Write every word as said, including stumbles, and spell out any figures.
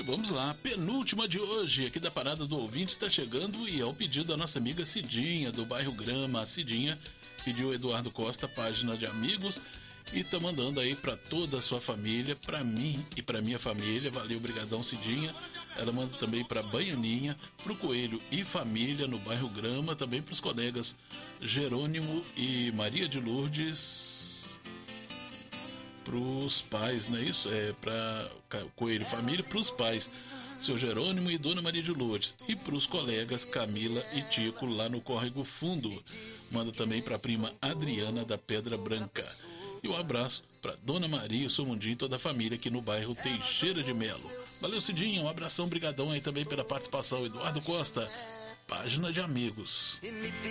Vamos lá, penúltima de hoje aqui da Parada do Ouvinte está chegando e é o pedido da nossa amiga Cidinha, do bairro Grama. A Cidinha pediu Eduardo Costa, página de amigos, e tá mandando aí para toda a sua família, para mim e para minha família. Valeu, brigadão, Cidinha. Ela manda também para Baianinha, pro Coelho e família no bairro Grama, também para os colegas Jerônimo e Maria de Lourdes. Pros pais, não é isso? É para Coelho Família, pros pais, seu Jerônimo e Dona Maria de Lourdes, e pros colegas Camila e Tico lá no Córrego Fundo. Manda também para a prima Adriana da Pedra Branca. E um abraço para Dona Maria, o seu mundinho e toda a família aqui no bairro Teixeira de Melo. Valeu, Cidinha, um abração, brigadão aí também pela participação. Eduardo Costa, página de amigos.